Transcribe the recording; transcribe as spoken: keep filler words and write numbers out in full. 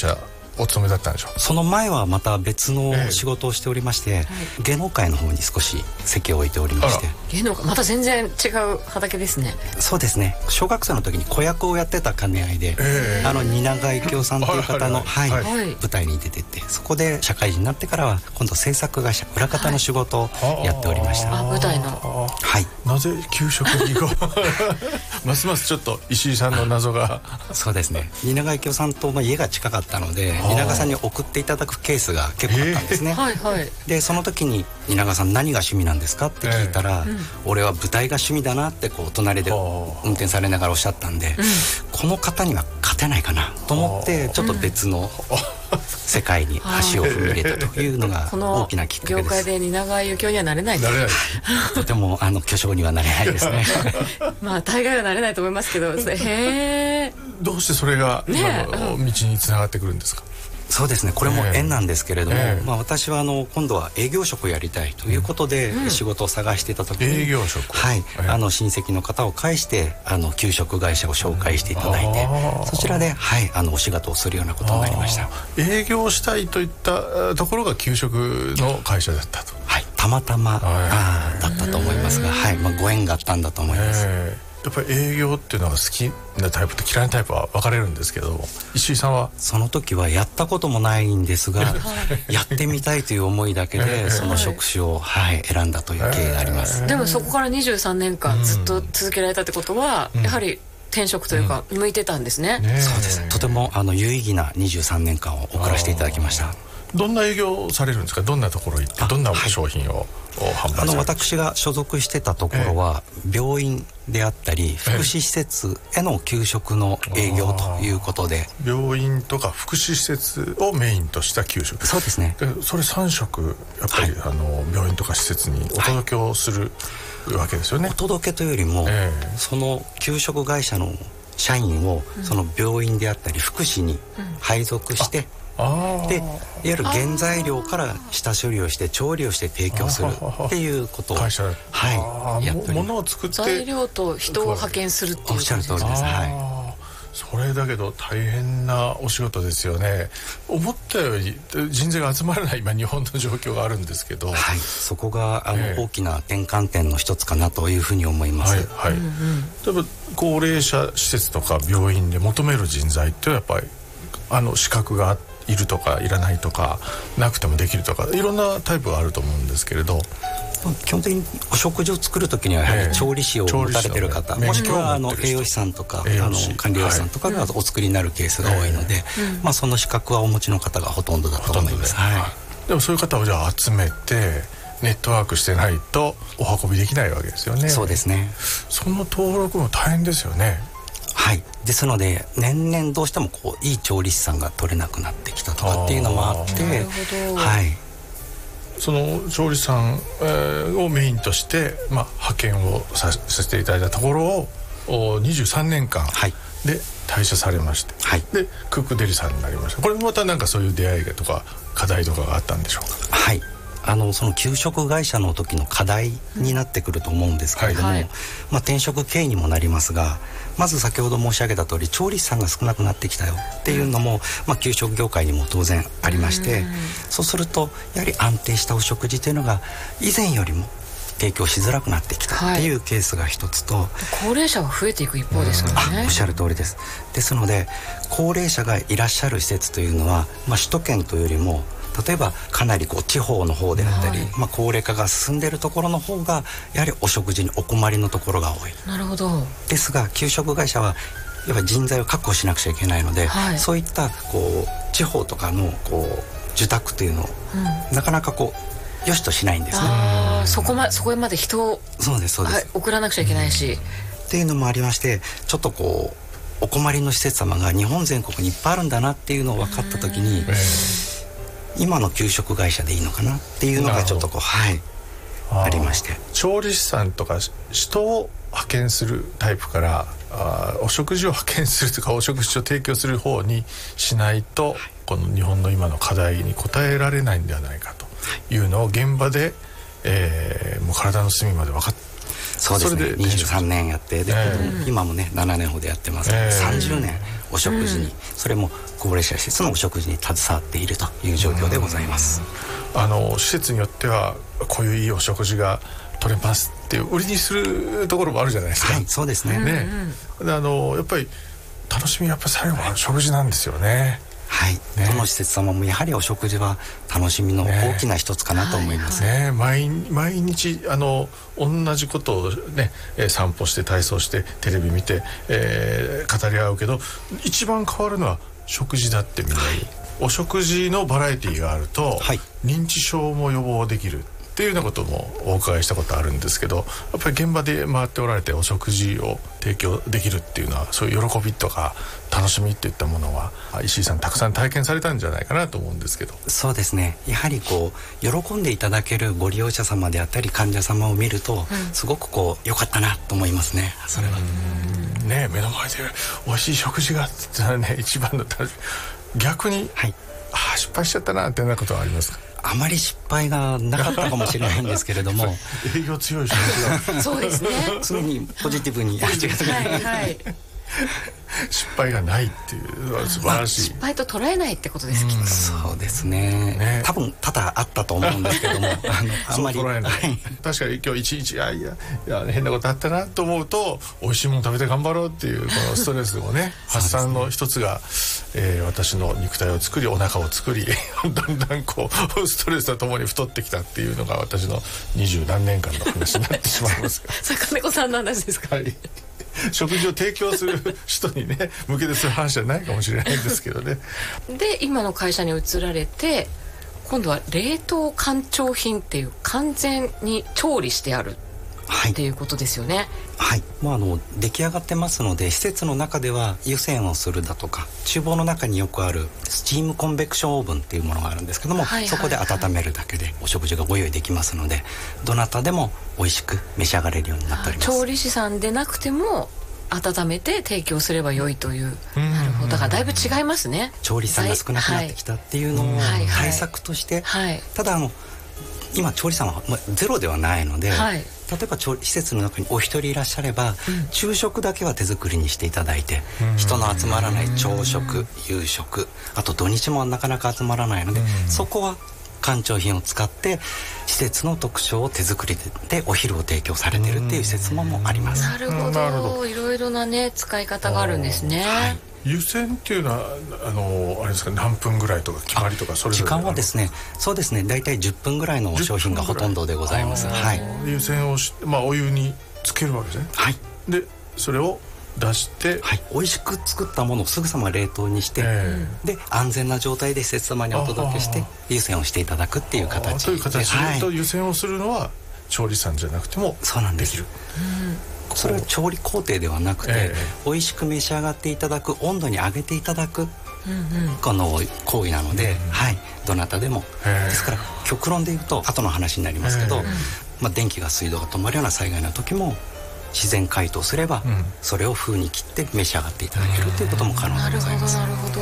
社お勤めだったんでしょう。 その前はまた別の仕事をしておりまして、ええ、芸能界の方に少し席を置いておりまして。 芸能界また全然違う畑ですね。 そうですね。小学生の時に子役をやってた兼ね合いで、ええ、あの蜷川幸雄さんという方の、はいはいはい、舞台に出てて、そこで社会人になってからは今度制作会社裏方の仕事をやっておりました。 はい、あ舞台の、 はい、 なぜ給食に行こうますますちょっと石井さんの謎がそうですね。蜷川幸雄さんと家が近かったので、蜷川さんに送っていただくケースが結構あったんですね、えーはいはい、でその時に蜷川さん何が趣味なんですかって聞いたら、えーうん、俺は舞台が趣味だなってこう隣で運転されながらおっしゃったんで、うん、この方には勝てないかなと思ってちょっと別の世界に足を踏み入れたというのが大きなきっかけです。 この業界で蜷川幸雄にはなれないなれないとてもあの巨匠にはなれないですねまあ大概はなれないと思いますけどへーどうしてそれが今の道につながってくるんですか。 そうですね。これも縁なんですけれども、えーまあ、私はあの今度は営業職をやりたいということで仕事を探していた時に、うん、営業職、はい、えー、あの親戚の方を介してあの給食会社を紹介していただいて、そちらで、はい、あのお仕事をするようなことになりました。 営業したいといったところが給食の会社だったと。 はい、たまたまあだったと思いますが、はい、まあ、ご縁があったんだと思います。 えーやっぱり営業っていうのが好きなタイプと嫌いなタイプは分かれるんですけど、石井さんはその時はやったこともないんですがやってみたいという思いだけでその職種を、はい、選んだという経緯があります。 でもそこからにじゅうさんねんかんずっと続けられたってことは、うん、やはり転職というか、うん、向いてたんですね。 ね、そうです。とてもあの有意義なにじゅうさんねんかんを送らせていただきました。 どんな営業をされるんですか。どんなところ行ってどんな商品を、はい、販売されるんですか。あの私が所属してたところは、えー、病院であったり福祉施設への給食の営業ということで、 病院とか福祉施設をメインとした給食。 そうですね。 でそれさん食やっぱり、はい、あの病院とか施設にお届けをする、はい、わけですよね。 お届けというよりも、えー、その給食会社の社員をその病院であったり福祉に配属して、うんあでいわゆる原材料から下処理をして調理をして提供するっていうことを会社、 はい、やっております。 物を作って材料と人を派遣するっていう。 おっしゃる通りです。はい、 それだけど大変なお仕事ですよね。思ったより人材が集まらない今日本の状況があるんですけど、 はい、そこがあの、えー、大きな転換点の一つかなというふうに思います。 はいはい、うんうん、例えば高齢者施設とか病院で求める人材ってやっぱりあの資格があっているとかいらないとかなくてもできるとかいろんなタイプがあると思うんですけれど、 基本的にお食事を作るときにはやはり調理師を持たれてる方、えー、もしくはあの栄養士さんとかあの管理栄養士さんとかがお作りになるケースが多いので、はい、まあ、その資格はお持ちの方がほとんどだと思います。はい、 でもそういう方をじゃあ集めてネットワークしてないとお運びできないわけですよね。 そうですね。 その登録も大変ですよね。 はい、ですので年々どうしてもこういい調理師さんが取れなくなってきたとかっていうのもあって、はい、 その調理師さん、えー、をメインとして、まあ、派遣をさせていただいたところをにじゅうさんねんかんで退社されまして、はい、でクックデリさんになりました。これもまたなんかそういう出会いとか課題とかがあったんでしょうか。 はい、あのその給食会社の時の課題になってくると思うんですけれども、はいはい、まあ、転職経緯にもなりますが、まず先ほど申し上げた通り調理師さんが少なくなってきたよっていうのも、まあ、給食業界にも当然ありまして、うん、そうするとやはり安定したお食事というのが以前よりも提供しづらくなってきたっていうケースが一つと、はい、 高齢者が増えていく一方ですからね。 おっしゃる通りです。ですので高齢者がいらっしゃる施設というのは、まあ、首都圏というよりも例えばかなりこう地方の方であったり、はい、まあ、高齢化が進んでいるところの方がやはりお食事にお困りのところが多い。 なるほど。 ですが給食会社はやっぱり人材を確保しなくちゃいけないので、はい、そういったこう地方とかのこう受託というのを、うん、なかなかこう良しとしないんですね。 あ、そこま、そこへまで人をそうですそうです、はい、 送らなくちゃいけないし、 うん、っていうのもありまして、ちょっとこうお困りの施設様が日本全国にいっぱいあるんだなっていうのを分かった時に、今の給食会社でいいのかなっていうのがちょっとこう、はい、ありまして、 調理師さんとか人を派遣するタイプからあお食事を派遣するとかお食事を提供する方にしないと、はい、この日本の今の課題に応えられないんではないかというのを現場で、えー、もう体の隅まで分かってそうですね、にじゅうさんねんやってで、えー、今もねななねんほどやってますので、えー、さんじゅうねんお食事に、うん、それも高齢者施設のお食事に携わっているという状況でございます。 あの施設によってはこういういいお食事が取れますっていう売りにするところもあるじゃないですか。 はい、そうですね。 ね、うんうん、あのやっぱり楽しみやっぱ最後は食事なんですよね。 はい、ね、どの施設様もやはりお食事は楽しみの大きな一つかなと思います。 ね、はいはい、毎, 毎日あの同じことをね、えー、散歩して体操してテレビ見て、えー、語り合うけど一番変わるのは食事だってみんなに、はい、お食事のバラエティーがあると、はい、認知症も予防できるっていうようなこともお伺いしたことあるんですけど、やっぱり現場で回っておられてお食事を提供できるっていうのはそういう喜びとか楽しみっていったものは石井さんたくさん体験されたんじゃないかなと思うんですけど。 そうですね、やはりこう喜んでいただけるご利用者様であったり患者様を見ると、うん、すごくこう良かったなと思いますね。それはうんね、目の前で美味しい食事があってね一番の楽しみ。逆に、はい、あ失敗しちゃったなっていうようなことはありますか？ あまり失敗がなかったかもしれないんですけれども営業強い人がそうですね、 常にポジティブにはいはい失敗がないっていう素晴らしい、 失敗と捉えないってことですきっと。 そうですね、ね、多分多々あったと思うんですけどもあのあんまり捉えない、はい、確かに今日一日いやいやいや変なことあったなと思うと美味しいもの食べて頑張ろうっていうこのストレスをね発散の一つが、えー、私の肉体を作りお腹を作りだんだんこうストレスとともに太ってきたっていうのが私の二十何年間の話になってしまいますが坂猫さんの話ですか？ はい、食事を提供する人にね向けてする話じゃないかもしれないんですけどね。 で今の会社に移られて今度は冷凍乾調品っていう完全に調理してあるっていうことですよね。 はい、まあ、あの出来上がってますので施設の中では湯煎をするだとか厨房の中によくあるスチームコンベクションオーブンっていうものがあるんですけども、はいはいはい、そこで温めるだけでお食事がご用意できますのでどなたでも美味しく召し上がれるようになっております。 調理師さんでなくても温めて提供すれば良いという、なるほど、だからだいぶ違いますね。 調理師さんが少なくなってきたっていうのを対策として、はいはい、ただあの今調理師さんはゼロではないので、はい、例えば施設の中にお一人いらっしゃれば、うん、昼食だけは手作りにしていただいて、人の集まらない朝食夕食あと土日もなかなか集まらないので、そこは乾調品を使って施設の特徴を手作りでお昼を提供されているっていう施設もあります。 なるほど、いろいろなね使い方があるんですね。はい、 湯煎っていうのはあのあれですか、何分ぐらいとか決まりとかそれぞれ時間はですね、そうですね、大体じゅっぷんぐらいの商品がほとんどでございます。はい、 湯煎をし、まあ、お湯につけるわけですね。はい、でそれを出して、はい、 美味しく作ったものをすぐさま冷凍にして、えー、で安全な状態で施設様にお届けして湯煎をしていただくっていう形という形で、はい、と湯煎をするのは調理師さんじゃなくてもそうなんです。 できる。 うん、それは調理工程ではなくて、えー、美味しく召し上がっていただく温度に上げていただく、うんうん、この行為なので、うんうん、はい、どなたでも、えー、ですから極論で言うと後の話になりますけど、えーまあ、電気が水道が止まるような災害の時も自然解凍すれば、うん、それを封に切って召し上がっていただけるということも可能でございます。 なるほどなるほど。